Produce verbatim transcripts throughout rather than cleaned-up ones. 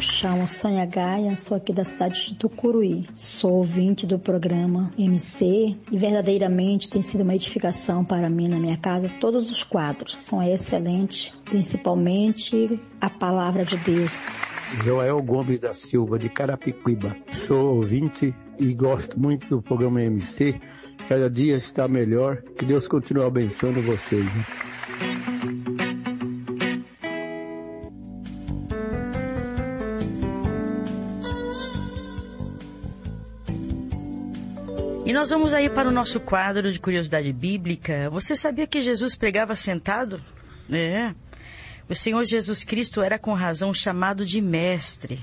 chamo Sônia Gaia, sou aqui da cidade de Tucuruí. Sou ouvinte do programa M C e verdadeiramente tem sido uma edificação para mim na minha casa. Todos os quadros são excelentes, principalmente a palavra de Deus. Joel Gomes da Silva, de Carapicuíba. Sou ouvinte e gosto muito do programa M C. Cada dia está melhor. Que Deus continue abençoando vocês. Né? E nós vamos aí para o nosso quadro de curiosidade bíblica. Você sabia que Jesus pregava sentado? É. O Senhor Jesus Cristo era com razão chamado de mestre.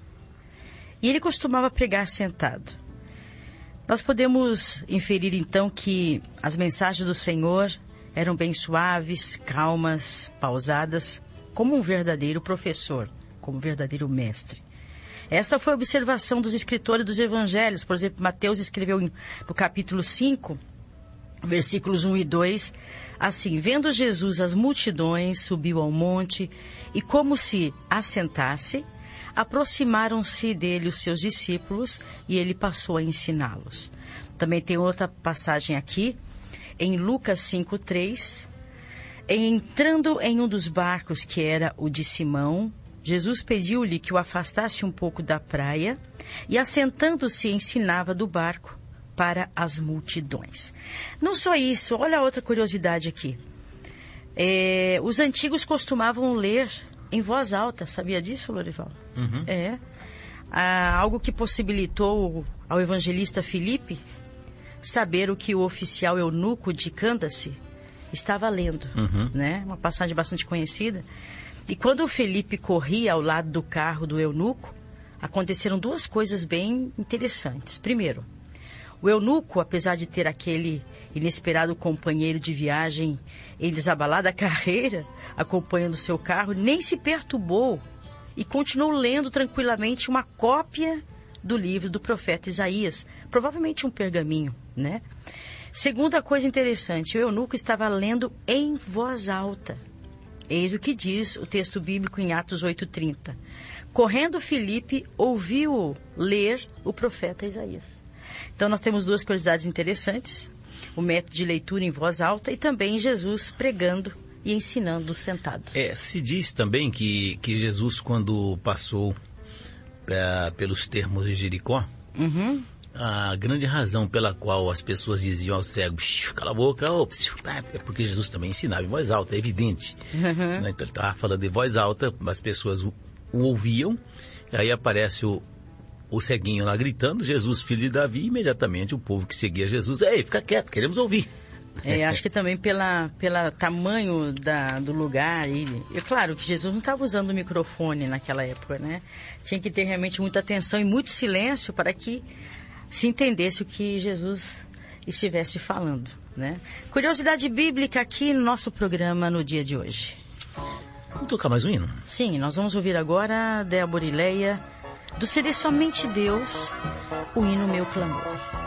E ele costumava pregar sentado. Nós podemos inferir então que as mensagens do Senhor eram bem suaves, calmas, pausadas, como um verdadeiro professor, como um verdadeiro mestre. Esta foi a observação dos escritores dos evangelhos. Por exemplo, Mateus escreveu no capítulo cinco, versículos um e dois, assim: vendo Jesus as multidões, subiu ao monte, e como se assentasse, aproximaram-se dele os seus discípulos, e ele passou a ensiná-los. Também tem outra passagem aqui, em Lucas cinco, três, entrando em um dos barcos, que era o de Simão, Jesus pediu-lhe que o afastasse um pouco da praia, e assentando-se ensinava do barco para as multidões. Não só isso, olha a outra curiosidade aqui. É, os antigos costumavam ler em voz alta, sabia disso, Lorival? Uhum. É. Ah, algo que possibilitou ao evangelista Filipe saber o que o oficial eunuco de Cândace estava lendo, uhum. né? Uma passagem bastante conhecida. E quando o Filipe corria ao lado do carro do eunuco, aconteceram duas coisas bem interessantes. Primeiro, o eunuco, apesar de ter aquele inesperado companheiro de viagem em desabalada carreira, acompanhando seu carro, nem se perturbou e continuou lendo tranquilamente uma cópia do livro do profeta Isaías, provavelmente um pergaminho, né? Segunda coisa interessante, o eunuco estava lendo em voz alta. Eis o que diz o texto bíblico em Atos oito, trinta. Correndo Filipe, ouviu ler o profeta Isaías. Então nós temos duas curiosidades interessantes. O método de leitura em voz alta e também Jesus pregando e ensinando sentado. É, se diz também que, que Jesus, quando passou é, pelos termos de Jericó, Uhum. a grande razão pela qual as pessoas diziam ao cego, cala a boca, oh, é porque Jesus também ensinava em voz alta, é evidente. Uhum. Né? Então ele estava falando em voz alta, as pessoas o, o ouviam, aí aparece o, o ceguinho lá gritando, Jesus, filho de Davi, e imediatamente o povo que seguia Jesus, ei, fica quieto, queremos ouvir. É, acho que também pela, pela tamanho da, do lugar. E, é claro que Jesus não estava usando o microfone naquela época, né? Tinha que ter realmente muita atenção e muito silêncio para que se entendesse o que Jesus estivesse falando, né? Curiosidade bíblica aqui no nosso programa no dia de hoje. Vamos tocar mais um hino? Sim, nós vamos ouvir agora Débora e Leia, do C D Somente Deus, o hino Meu Clamor.